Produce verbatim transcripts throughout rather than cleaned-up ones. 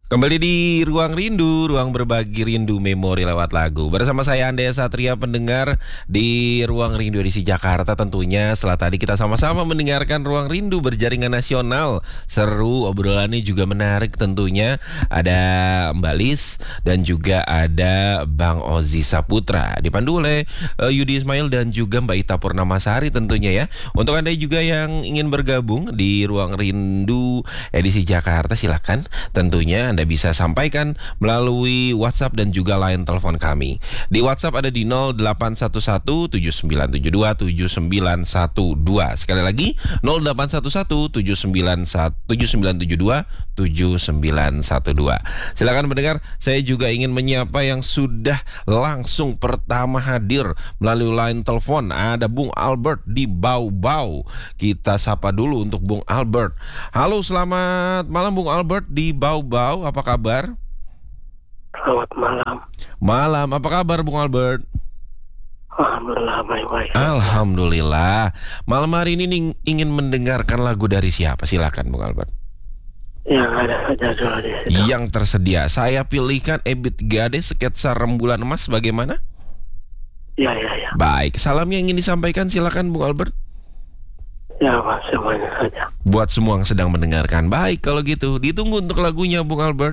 Kembali di Ruang Rindu, ruang berbagi rindu memori lewat lagu. Bersama saya Ande Satria, pendengar di Ruang Rindu edisi Jakarta. Tentunya setelah tadi kita sama-sama mendengarkan Ruang Rindu berjaringan nasional. Seru, obrolannya juga menarik tentunya. Ada Mbak Lis dan juga ada Bang Ozi Saputra. Dipandu oleh uh, Yudi Ismail dan juga Mbak Ita Purnamasari tentunya ya. Untuk Anda juga yang ingin bergabung di Ruang Rindu edisi Jakarta, silakan tentunya Anda bisa sampaikan melalui WhatsApp dan juga line telepon kami. Di WhatsApp ada di nol delapan satu satu tujuh sembilan tujuh dua tujuh sembilan satu dua. Sekali lagi nol delapan satu satu tujuh sembilan tujuh dua tujuh sembilan satu dua. Silakan mendengar, saya juga ingin menyapa yang sudah langsung pertama hadir melalui line telepon. Ada Bung Albert di Bau-Bau. Kita sapa dulu untuk Bung Albert. Halo, selamat malam Bung Albert di Bau-Bau. Apa kabar? Selamat malam. Malam, apa kabar Bung Albert? Alhamdulillah baik-baik. Alhamdulillah. Malam hari ini ning- ingin mendengarkan lagu dari siapa? Silakan Bung Albert. Yang ada jadul di situ. Yang tersedia. Saya pilihkan Ebit Gade, sketsa Rembulan Emas, bagaimana? Ya, ya, ya. Baik, salam yang ingin disampaikan silakan Bung Albert. Ya, Pak, semuanya saja. Buat semua yang sedang mendengarkan. Baik, kalau gitu ditunggu untuk lagunya Bung Albert.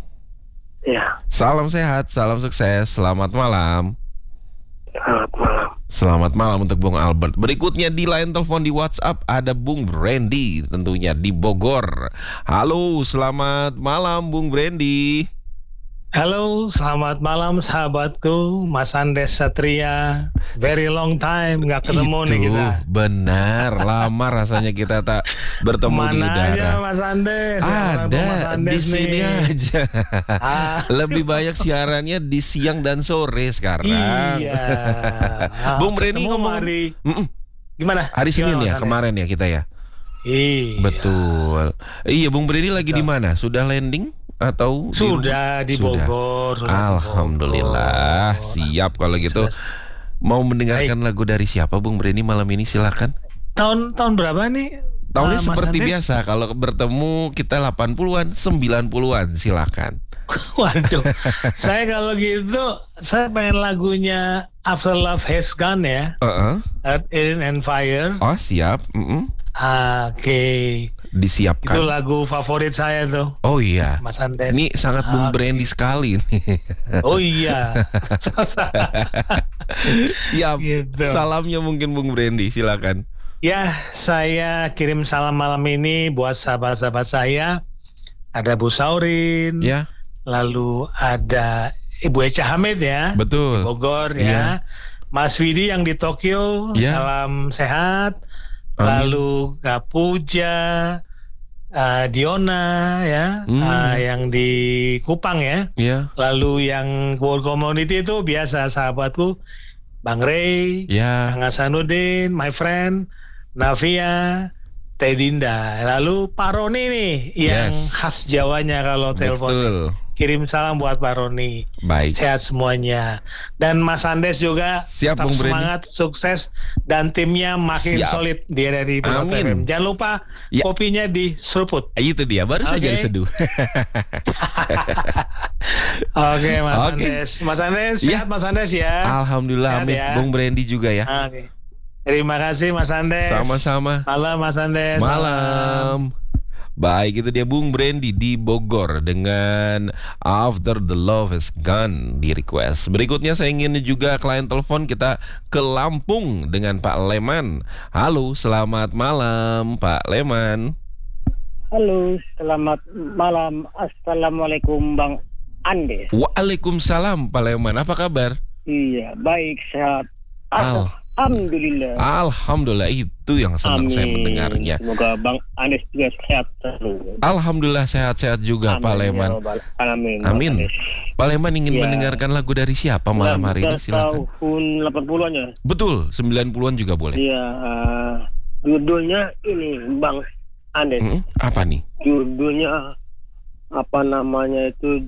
Ya, Salam sehat, salam sukses, selamat malam. selamat malam. Selamat malam untuk Bung Albert. Berikutnya di line telepon di WhatsApp ada Bung Brandy, tentunya di Bogor. Halo, selamat malam Bung Brandy. Halo, selamat malam sahabatku, Mas Andes Satria. Very long time nggak ketemu Itu nih kita. benar, lama rasanya kita tak bertemu di Mana udara. aja Mas Andes? Ada Mas Andes di sini nih. aja. Ah. Lebih banyak siarannya di siang dan sore sekarang. Iya. Ah, Bung Breni ketemu ngomong hari Mm-mm. gimana? hari Senin Gimana, ya, Mas Andes? kemarin ya kita ya. Iya. Betul. Iya, Bung Breni lagi di Betul. mana? Sudah landing atau di Sudah di Sudah. Bogor. sudah di Alhamdulillah, Bogor. siap kalau gitu. Sudah- Mau mendengarkan lagu dari siapa Bung Breni malam ini, silakan. Tahun tahun berapa nih? Tahunnya Ah, Mas seperti Andes? biasa, kalau bertemu kita delapan puluhan, sembilan puluhan, silakan. Waduh, saya kalau gitu, saya pengen lagunya After Love Has Gone ya, Heeh. Earth, Wind and Fire. Oh, siap. Mm-mm. Oke, itu Disiapkan. lagu favorit saya tuh, Oh iya. Mas Andes. Ini sangat Bung Oke. Brandy sekali nih. Oh iya, Siap. Gitu. Salamnya mungkin Bung Brandy, silakan. ya saya kirim salam malam ini buat sahabat-sahabat saya. Ada Bu Saurin, Ya, lalu ada Ibu Echa Hamid ya, betul. Bogor Iya. ya. Mas Widi yang di Tokyo, Iya. salam sehat. Amin. Lalu Kak Puja, uh, Diona ya, Hmm. uh, yang di Kupang ya. Ya, Lalu yang World Community itu biasa sahabatku, Bang Ray, ya. Kang Hasanuddin, my friend, Navia, Tedinda. Lalu Pak Roni nih, yang Yes. khas Jawanya kalau telepon. Betul. Kirim salam buat Pak Roni. Baik. Sehat semuanya. Dan Mas Andes juga Siap, tetap Bung Breni. semangat, sukses, dan timnya makin Siap. solid di R R I Pilot Amin. F M. Jangan lupa Ya. kopinya di seruput. Itu dia, baru saja Oke. diseduh. Oke, Mas Oke. Andes. Mas Andes, Ya. sehat Mas Andes ya. Alhamdulillah, Sehat amin. ya. Bung Brandy juga ya. Oke. Terima kasih Mas Andes. Sama-sama. Malam Mas Andes. Malam. Baik, itu dia Bung Brandy di Bogor dengan After the Love Is Gone di request. Berikutnya saya ingin juga klien telepon kita ke Lampung dengan Pak Leman. Halo, selamat malam Pak Leman. Halo, selamat malam. Assalamualaikum Bang Andes. Waalaikumsalam Pak Leman, apa kabar? Iya, baik, sehat. Al- Alhamdulillah. Alhamdulillah, itu yang senang saya mendengarnya. Semoga Bang Andes juga sehat terus. Alhamdulillah sehat-sehat juga Pak Amin, Leman. ya Rabbal Alamin. Bang Amin. Andes. Pak Leman ingin Ya. mendengarkan lagu dari siapa malam hari ini, Sudah silakan. tahun delapan puluhan ya. Betul, sembilan puluhan juga boleh. Iya, uh, judulnya ini Bang Andes. Mm-mm, apa nih? Judulnya apa namanya itu?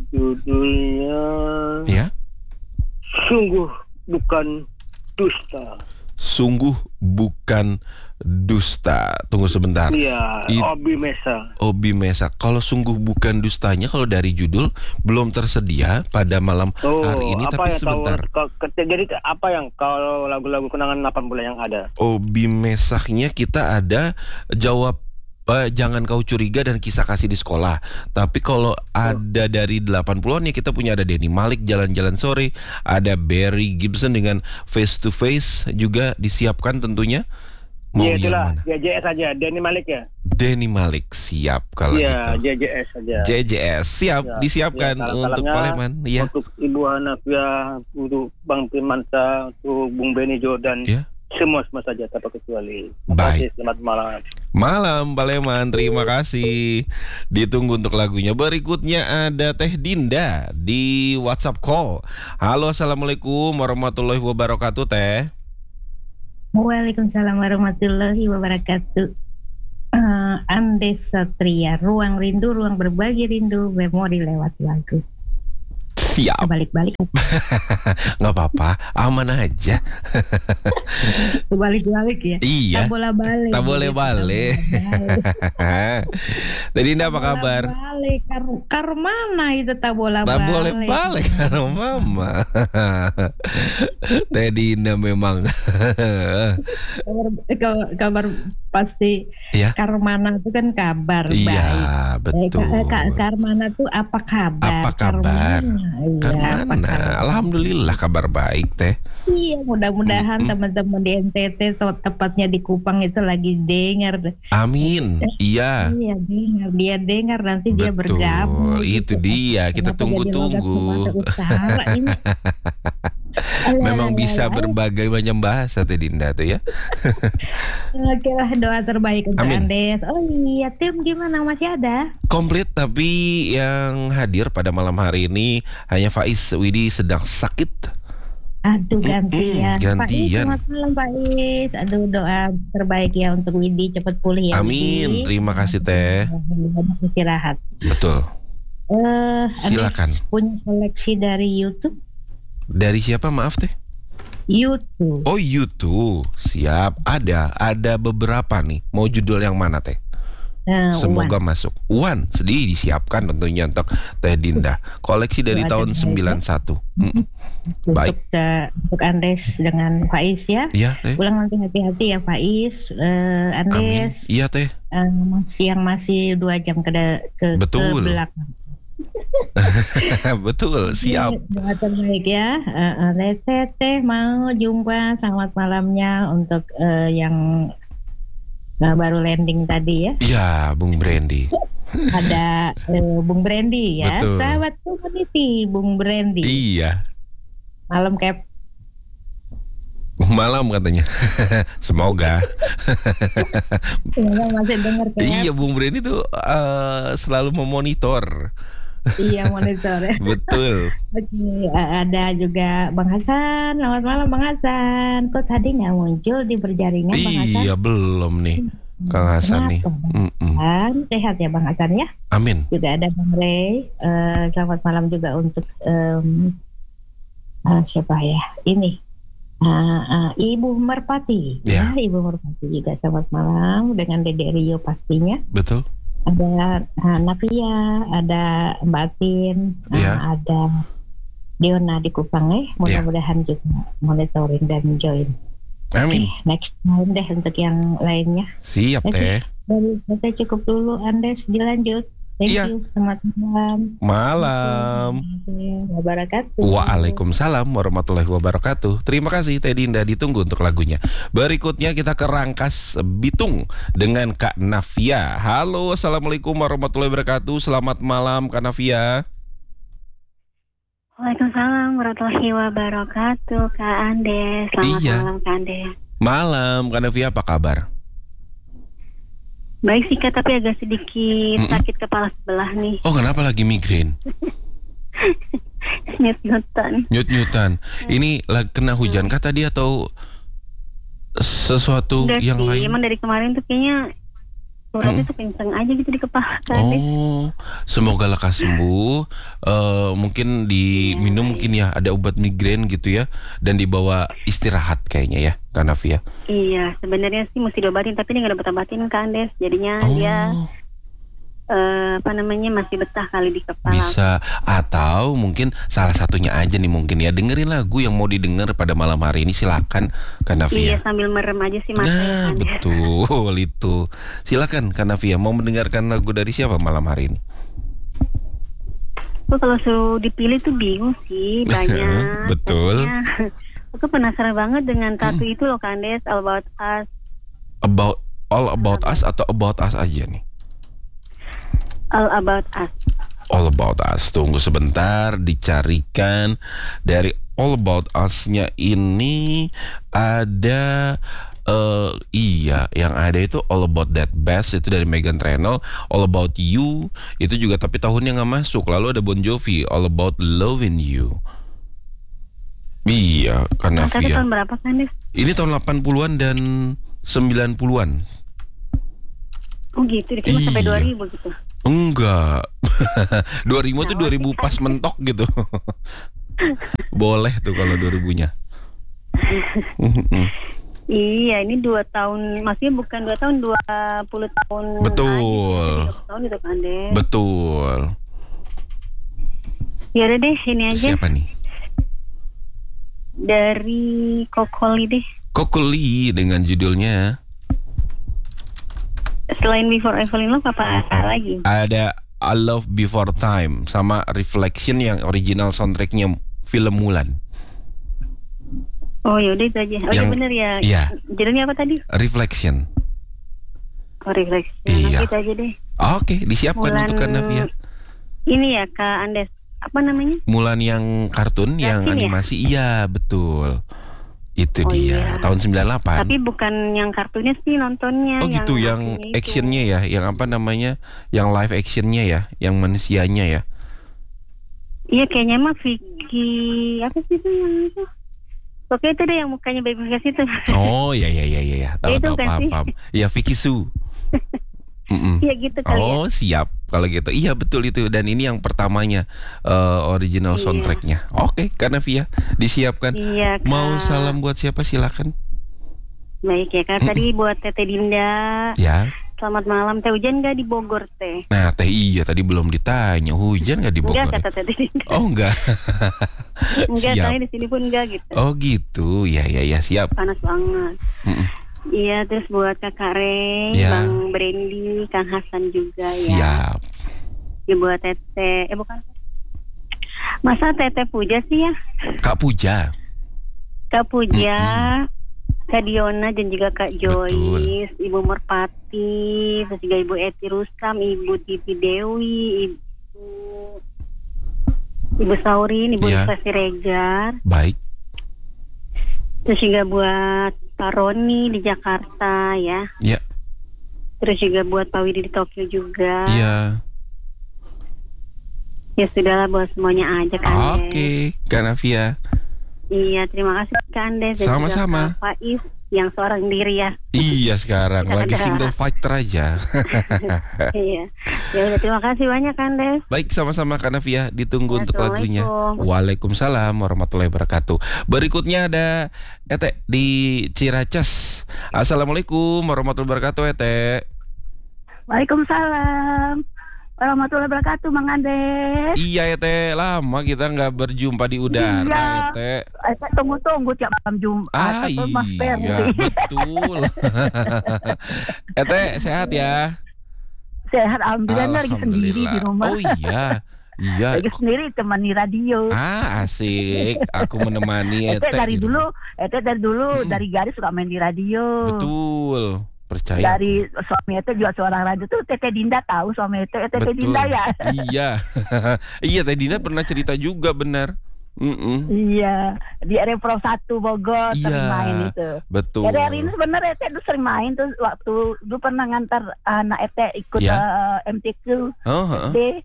Judulnya Ya. Sungguh Bukan Dusta. Sungguh bukan dusta. Tunggu sebentar. Iya, It- Obi Mesa. Obi Mesa. Kalau sungguh bukan dustanya, kalau dari judul belum tersedia pada malam Oh, hari ini. apa Tapi yang sebentar. tahu? ke- ke- Jadi apa yang kalau lagu-lagu kenangan delapan puluh yang ada? Obi Mesaknya kita ada jawab eh, Jangan Kau Curiga dan Kisah Kasih di Sekolah. Tapi kalau ada dari delapan puluhan ya kita punya ada Denny Malik Jalan-Jalan Sore, ada Barry Gibson dengan Face to Face juga disiapkan tentunya. Mau Iya yang itulah, mana? J J S aja, Denny Malik ya. Denny Malik siap kalau Iya, gitu. J J S aja. J J S siap Ya, disiapkan ya, untuk salam-salamnya Paleman. Iya. Untuk Ibu Hanafia, untuk Bang Firmansa, untuk Bung Benny Jordan, Ya. semua semua saja tanpa kecuali. Terima Baik. kasih, selamat malam. Malam Paleman, terima kasih. Ditunggu untuk lagunya. Berikutnya ada Teh Dinda di WhatsApp call. Halo, assalamualaikum warahmatullahi wabarakatuh, Teh. Waalaikumsalam warahmatullahi wabarakatuh. Uh, Andes Satria, Ruang Rindu, Ruang Berbagi Rindu, Memori lewat lagu. Siap. Balik-balik, Nggak apa-apa, aman aja. balik-balik ya. Iya. Tak boleh balik. Tak boleh balik. Teh Dinda apa kabar? Balik, kar, kar mana itu tak boleh Tak balik. boleh balik karena mama. Teh Dinda memang. Kabar, kabar, kabar pasti. Ya. Karmana itu kan kabar baik. Iya, betul. Eh, Kak Karmana tuh apa kabar? Apa kabar? Karmana, iya, Kan apa mana? kabar? Alhamdulillah kabar baik, Teh. Iya, mudah-mudahan Mm-mm. teman-teman di N T T atau tepatnya di Kupang itu lagi dengar. Amin. Iya. Iya, dengar. Dia dengar nanti dia Betul, bergabung. itu gitu. dia. Kita Kenapa jadi logat tunggu-tunggu. Sumatera Utara ini? Alah, Memang alah, bisa alah. berbagai macam bahasa Teh Dinda tuh ya. Oke lah, doa terbaik untuk Amin. Andes. Oh iya, tim gimana, masih ada? Komplit, tapi yang hadir pada malam hari ini hanya Faiz Widi sedang sakit. Aduh, gantian. Mm-mm, Pak Is, gantian. selamat malam Pak Is. Aduh, doa terbaik ya untuk Widi cepat pulih ya. Amin. Widi. Terima kasih, Teh. Banyak istirahat. Betul. Eh, Silakan. Andes punya koleksi dari YouTube. Dari siapa, maaf, Teh? YouTube. Oh, YouTube. Siap. Ada, ada beberapa nih. Mau judul yang mana, Teh? Nah, Semoga Wan. masuk. Wan, sedih disiapkan tentunya untuk Teh Dinda. Koleksi dari Ada tahun baik, sembilan puluh satu. Mm-mm. untuk baik. eh, untuk Andes dengan Faiz ya. Iya, Teh. Pulang nanti hati-hati ya Faiz. Eh, Amin. Andes Iya, Teh. eh, masih yang masih dua jam ke de- ke, Betul. ke belakang. Betul, siap. Doa terbaik ya. Eh, eh, Teh Teh mau jumpa selamat malamnya untuk eh, yang eh, baru landing tadi ya. Iya, Bung Brandy. Ada eh, Bung Brandy ya. Betul. Sahabat community Bung Brandy. Iya. Malam Cap. Malam katanya. Semoga. Semoga masih dengar Cap. Iya, Bung Brandy tuh eh, selalu memonitor. Iya, monitor ya. Betul. Oke, a- ada juga Bang Hasan. Selamat malam Bang Hasan. Kok tadi nggak muncul di berjaringan Bang Hasan? Iya, belum nih. Kang Hasan nih. Kenapa, Bang Mm-mm. Hasan? Sehat ya Bang Hasan ya. Amin. Juga ada Bang Ray. Eh, selamat malam juga untuk em, eh, siapa ya? Ini eh, eh, Ibu Merpati. Ya. Ya, Ibu Merpati juga selamat malam dengan Dede Rio pastinya. Betul. Ada uh, Navia, ada Mbak Tin, uh, Iya. ada Diona di Kupang eh. Mudah-mudahan juga monitoring dan join. Amin. Oke, next time deh untuk yang lainnya. Siap, Oke. Teh. Dari kita cukup dulu, Andes dilanjut. Thank Iya. you, selamat malam. Malam. Assalamualaikum wabarakatuh. Waalaikumsalam warahmatullahi wabarakatuh. Terima kasih Teh Dinda, ditunggu untuk lagunya. Berikutnya kita ke Rangkas Bitung dengan Kak Navia. Halo, assalamualaikum warahmatullahi wabarakatuh. Selamat malam Kak Navia. Waalaikumsalam warahmatullahi wabarakatuh, Kak Andes. Selamat Iya. malam, Kak Andes. Malam Kak Navia, apa kabar? Baik sih, Kak, tapi agak sedikit Mm-mm. sakit kepala sebelah nih. Oh, kenapa lagi migrain? Nyut-nyutan. Nyut-nyutan. Ini lagi kena hujan kah tadi atau sesuatu Enggak yang sih, lain? emang dari kemarin tuh kayaknya Suratnya tuh kenceng aja gitu di kepala Kak Andes. Oh, semoga lekas sembuh. Eh, mungkin diminum mungkin ya ada obat migrain gitu ya, dan dibawa istirahat kayaknya ya, Kak Nafi ya. Iya, sebenarnya sih mesti diobatin tapi dia nggak dapat obatin Kak Andes. Jadinya Oh, dia eh, apa namanya masih betah kali di kepala. bisa. Atau mungkin salah satunya aja nih mungkin ya, dengerin lagu yang mau didengar pada malam hari ini, silakan Kak Nafi Iya, ya. sambil merem aja sih mata Nah, Kak Andes. betul itu. Silakan Kak Nafi ya, mau mendengarkan lagu dari siapa malam hari ini? Aku kalau suruh dipilih tuh bingung sih, banyak. Betul. Pokoknya, aku penasaran banget dengan satu itu loh Kak Andes, All About Us. About All About Us atau About Us aja nih? All About Us. All About Us. Tunggu sebentar, dicarikan. Dari All About Us-nya ini ada eh iya, yang ada itu All About That Bass itu dari Meghan Trainor. All About You itu juga tapi tahunnya nggak masuk. Lalu ada Bon Jovi, All About Loving You. Iya, karena Tadi Via. tahun berapa Kak Andes? Ini tahun delapan puluhan dan sembilan puluhan. Oh gitu, cuma sampai Iya. dua ribu gitu. Enggak. dua ribu tuh Nah, dua ribu pas mentok gitu. Boleh tuh kalau dua ribunya. Iya, ini dua tahun, maksudnya bukan dua tahun, dua puluh tahun. Betul. Aja, tiga puluh tahun itu Kak Andes. Betul. Ya udah deh, ini aja Siapa nih? dari Kokoli deh. Kokoli dengan judulnya Selain Before I Fall in Love apa lagi? ada I Love Before Time sama Reflection yang original soundtracknya film Mulan. Oh ya udah itu aja. Oh Yang- ya bener ya. iya. Judulnya apa tadi? Reflection. Oh Reflection. Iya. Nanti itu aja deh. Oke, disiapkan Mulan untuk Kak Navia. Ini ya Kak Andes. Apa namanya? Mulan yang kartun, yang Kartun ya? animasi. Iya, betul. Itu Oh, dia, iya. tahun sembilan puluh delapan. Tapi bukan yang kartunnya sih nontonnya. Oh gitu, yang aslinya itu. actionnya ya, yang apa namanya, yang live actionnya ya, yang manusianya ya. Iya kayaknya mah Vicky apa sih itu yang itu? Oke itu deh yang mukanya baby-face itu. Oh ya ya ya ya, ya. tahu Itu tahu kan paham sih. paham. Ya Vicky Su. Mm-mm. Iya gitu kali ya. Oh siap kalau gitu. Iya betul itu, dan ini yang pertamanya eh, original Iya. soundtracknya. Oke, karena Via disiapkan. Iya Kak. Mau salam buat siapa silakan. Baik ya Kak. Tadi buat Teteh Dinda. Ya. Selamat malam. Teh hujan nggak di Bogor teh? Nah teh iya tadi belum ditanya hujan nggak di Bogor? Enggak kata Teteh Dinda. Oh enggak. Enggak, siap. saya di sini pun enggak gitu. Oh gitu. Ya ya ya siap. Panas banget. Mm-mm. Iya, terus buat Kakak Rey, Ya. Bang Brandy, Kang Hasan juga ya. Siap. Ya buat Teteh, eh bukan. Masa Teteh Puja sih ya? Kak Puja. Kak Puja, Kak Diona dan juga Kak Joyce, Ibu Merpati, terus juga Ibu Eti Rustam, Ibu Titi Dewi, Ibu Ibu Saurin, Ibu Ya. Risa Siregar, Baik. terus juga buat Pak Roni di Jakarta ya. Ya. Terus juga buat Pak Widi di Tokyo juga. Iya. Ya sudahlah buat semuanya aja Kak Andes. Oke, Kak Navia. Iya, terima kasih Kak Andes dan Sama-sama. juga Kak Faiz yang seorang diri ya. Iya sekarang lagi Ada. single fighter aja. Iya. Ya udah terima kasih banyak Kak Andes. Baik, sama-sama Kak Navia, ditunggu untuk lagunya. Assalamualaikum. Waalaikumsalam warahmatullahi wabarakatuh. Berikutnya ada Ete di Ciracas. Assalamualaikum warahmatullahi wabarakatuh Ete. Waalaikumsalam warahmatullahi wabarakatuh, Mang Andes. Iya Ete, lama kita nggak berjumpa di udara Iya. Ete. Eh, tunggu-tunggu tiap malam Jumat. Ah atau Mas iya Ferdi. betul. Ete sehat ya? Sehat, alhamdulillah lagi sendiri di rumah. Oh iya. Iya. Lagi sendiri temani radio. Ah asik. Aku menemani Ete Ete dari di dulu, rumah. Ete dari dulu Mm-mm. dari Garis suka main di radio. Betul. Percaya. Dari suami Ete juga seorang radio tuh Teteh Dinda tahu suami Ete, Teteh Betul. Dinda ya. Iya. Iya Teh Dinda pernah cerita juga benar. Mm-mm. Iya, di R F Pro satu Bogor Iya. sering main itu. Betul. Ya dari ini sebenarnya Ete tuh sering main tuh waktu dulu pernah ngantar anak Ete ikut Ya. eh, M T Q Oh, heeh. D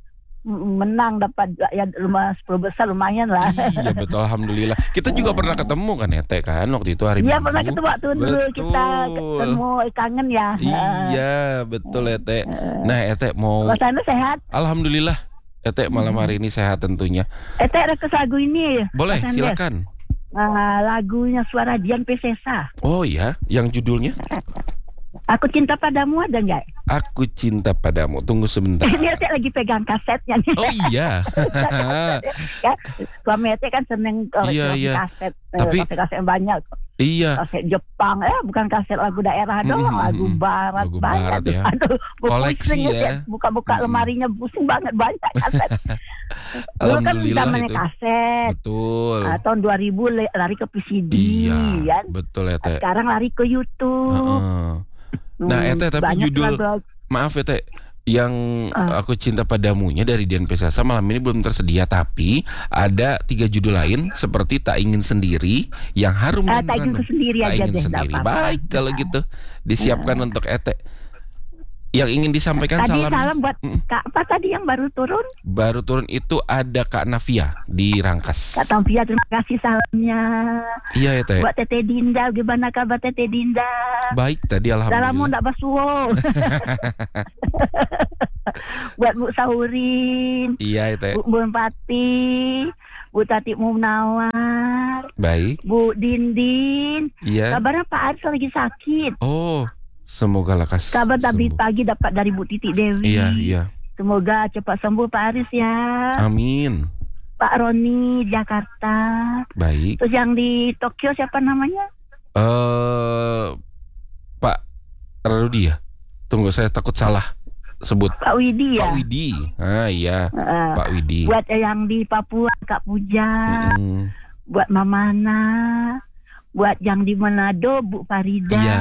menang dapat ya rumah sepuluh besar lumayan lah. Iya betul, alhamdulillah. Kita juga pernah ketemu kan Ete kan waktu itu hari Iya Minggu. pernah ketemu waktu dulu Betul. kita ketemu eh, kangen ya. Iya betul Ete. Nah Ete mau, Mas Anda sehat? alhamdulillah Ete malam hari ini sehat tentunya. Eh Teh request lagu ini. Boleh Mas Andes. silakan. Ah, lagunya Suara Dian Pesesa. Oh iya, yang judulnya Aku Cinta Padamu ada nggak? Aku Cinta Padamu. Tunggu sebentar. Ini Teh lagi pegang kasetnya nih. Oh iya. Ya, suami Teh kan seneng kalau Iya, iya. kaset, eh, Tapi- kaset-kaset banyak. Iya. Kaset Jepang, eh bukan kaset lagu daerah Mm, doang, mm, lagu mm. barat Lagu banyak. barat ya. Aduh, gua Koleksi pusing ya. Buka-buka Mm, mm. lemarinya pusing banget banyak kaset. Dulu kan Alhamdulillah zamannya itu. kaset. Betul. Ah, tahun dua ribu le- lari ke P C D, Iya, kan? betul Ete. Sekarang lari ke YouTube. Heeh. Nah, Hmm, Ete, tapi banyak judul- lagu- Maaf Ete, yang Ah. Aku Cinta Padamunya dari Dian Pesesa malam ini belum tersedia, tapi ada tiga judul lain seperti Tak Ingin Sendiri, Yang Harum Ah, dan tak Merana. ingin sendiri Tak aja Ingin deh, nggak Sendiri. apa-apa. Baik kalau gitu, disiapkan untuk Ete. Yang ingin disampaikan Tadi salam salam buat Mm. Kak apa tadi yang baru turun? baru turun itu ada Kak Navia di Rangkas. Kak Tampia, terima kasih salamnya. Iya Ete. Buat Teteh Dinda, gimana kabar Teteh Dinda? Baik tadi Salamu alhamdulillah. ndak basuo. Buat Bu Saurin, Iya Ete. Bu Bunpati, Bu Tati Munawar, Baik. Bu Dindin. Iya. Kabarnya Pak Aris lagi sakit. Oh, semoga lekas. Kabar tadi sembuh. pagi dapat dari Bu Titi Dewi. Iya, iya. Semoga cepat sembuh Pak Aris ya. Amin. Pak Roni Jakarta. Baik. Terus yang di Tokyo siapa namanya? Eh Pak Rudi ya. Tunggu saya takut salah sebut. Pak Widi ya. Pak Widi. Ah iya, Heeh. Pak Widi. Buat yang di Papua Kak Puja, Mm-mm. buat Mamana, buat yang di Manado Bu Farida, Iya.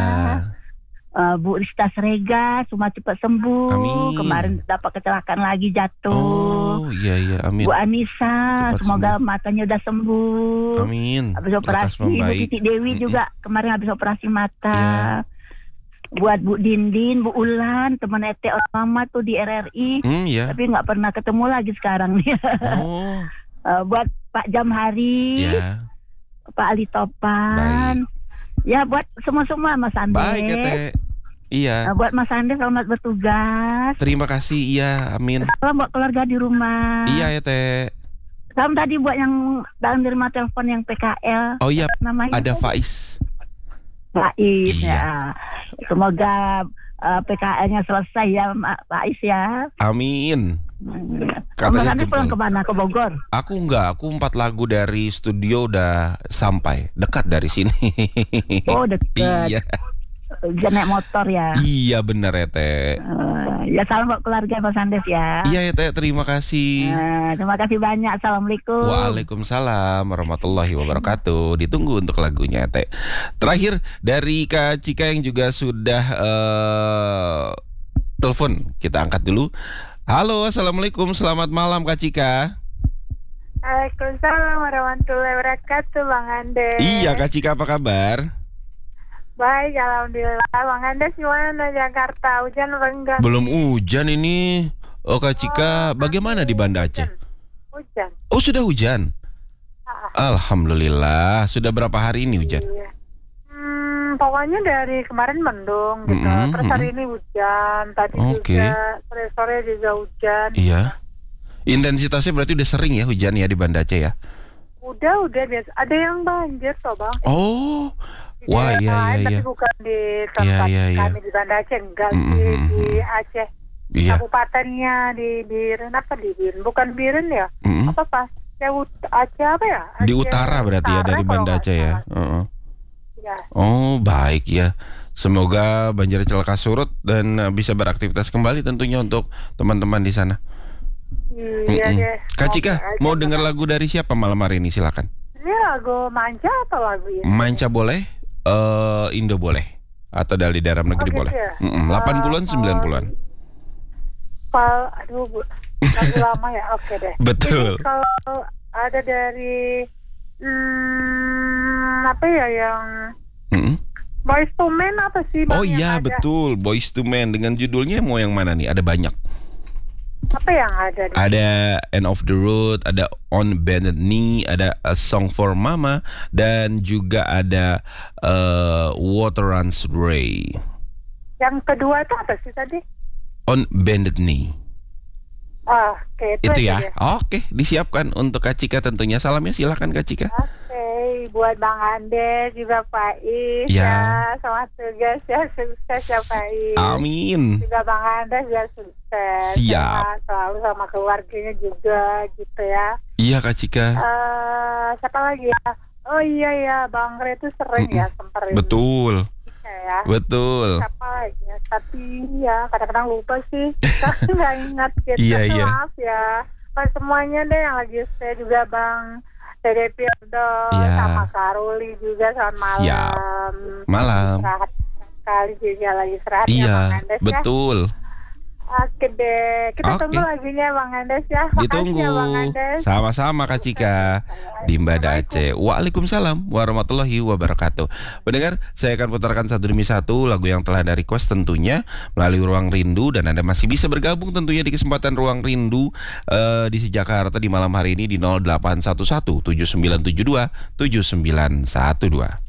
eh, Bu Rista Srega, semua cepat sembuh. Amin. Kemarin dapat kecelakaan lagi jatuh. Oh iya iya, amin. Bu Anissa, Cepat semoga matanya udah sembuh. Amin. Habis Lekas operasi, Bu membaik. Titi Dewi Mm-mm. juga kemarin habis operasi mata. Iya. Buat Bu Dindin, Bu Ulan, teman Ete Mama tuh di R R I, Hmm ya. tapi nggak pernah ketemu lagi sekarang nih. Oh Eh, buat Pak Jamhari, ya. Pak Ali Topan, ya buat semua-semua Mas Ande. Baik ya Teh. Iya. Eh, buat Mas Ande selamat bertugas. Terima kasih. Iya, amin. Salam buat keluarga di rumah. Iya ya Teh. Salam tadi buat yang dalam nerima telepon yang P K L. Oh iya, Namanya ada tuh? Faiz. Faiz Iya. ya. Semoga eh, P K L-nya selesai ya Mak Faiz ya. Amin. Mas Katanya Ande pulang jempol. ke mana? Ke Bogor? Aku enggak, aku empat lagu dari studio udah sampai, dekat dari sini. Oh dekat. Iya, Bisa naik motor ya. iya benar ya Teh. Eh, ya salam buat keluarga Mas Andes ya. Iya ya Teh, terima kasih. Nah, terima kasih banyak. Assalamualaikum. Waalaikumsalam warahmatullahi wabarakatuh. Ditunggu untuk lagunya Teh. Terakhir dari Kak Cika yang juga sudah eh, telepon, kita angkat dulu. Halo, assalamualaikum, selamat malam Kak Cika. Waalaikumsalam warahmatullahi wabarakatuh, Bang Andes. Iya Kak Cika, apa kabar? Baik, alhamdulillah. Bang Andes gimana Jakarta? Hujan apa enggak? Belum hujan ini. Oh Kak Cika, bagaimana di Banda Aceh? Hujan. Oh sudah hujan. Alhamdulillah. Sudah berapa hari ini hujan? Iya. Hmm, pokoknya dari kemarin mendung gitu. Mm-mm, Terus hari mm-mm. ini hujan. Tadi Oke. juga sore-sore juga hujan. Iya. Intensitasnya berarti udah sering ya hujan ya di Banda Aceh ya? Udah, udah biasa. Ada yang banjir toh, Bang. Oh. Di Wah, daerah iya, lain, iya, tapi iya. bukan di Iya, tempat iya, iya. kami di Banda Aceh, enggak Mm, di, mm, di mm. Aceh. Iya. Kabupatennya di Biren, apa di Biren? Bukan Biren ya? Mm-mm. Apa pas? Ya, Ut- Aceh apa ya? Di Aceh utara berarti ya Utara dari kalau Banda nggak Aceh ya. salah. Heeh. Ya. Oh baik ya. Semoga banjir celaka surut dan uh, bisa beraktivitas kembali tentunya untuk teman-teman di sana. Iya Mm-mm. deh. Kak Cika, Semoga aja mau tetap- dengar lagu dari siapa malam hari ini? Silakan. Ini lagu manja atau lagu ini? Manca boleh, eh Indo boleh, atau dari dalam negeri Oh, gitu boleh. ya? Mm-mm, delapan puluhan, Oh, sembilan puluhan. Pal, aduh, bu, lagu lama ya. Oke deh. Betul. Ini kalau ada dari hmm, apa ya yang Mm-mm. Boyz II Men apa sih? Bang, Oh yang iya ada? betul, Boyz two Men dengan judulnya mau yang mana nih? Ada banyak. Apa yang ada? Di Ada End of the Road, ada On Bended Knee, ada A Song for Mama, dan juga ada uh, Water Runs Dry. Yang kedua itu apa sih tadi? On Bended Knee. Oh, oke, itu, Itu aja ya. deh. Oke, disiapkan untuk Kak Cika tentunya. Salamnya silakan Kak Cika. Oke, buat Bang Andes juga Pak Is Ya. ya. Selamat tugas ya, sukses ya Pak Is. Amin. Juga Bang Andes ya sukses. Siap. Sehat selalu sama keluarganya juga gitu ya. Iya Kak Cika. Eh, siapa lagi ya? Oh iya ya, Bang Re itu sering ya semperin. Betul. Ya. Betul. Siapa lagi ya? Tapi ya kadang-kadang lupa sih. Tapi nggak ingat gitu. Iya, iya. Maaf ya. Pas semuanya deh yang lagi stay juga Bang Dede Pirdo Iya. sama Karuli juga selamat malam. Siap. Malam. Istirahat sekali juga lagi istirahat ya Bang Iya, Andes ya. betul. Oke deh. Kita Oke. tunggu lagunya Bang Andes ya. Makasih Ditunggu. ya Bang Andes. Sama-sama Kak Cika di Mbada Aceh. Waalaikumsalam warahmatullahi wabarakatuh. Pendengar, saya akan putarkan satu demi satu lagu yang telah Anda request tentunya melalui Ruang Rindu, dan Anda masih bisa bergabung tentunya di kesempatan Ruang Rindu eh, di Jakarta di malam hari ini di nol delapan satu satu tujuh sembilan tujuh dua tujuh sembilan satu dua.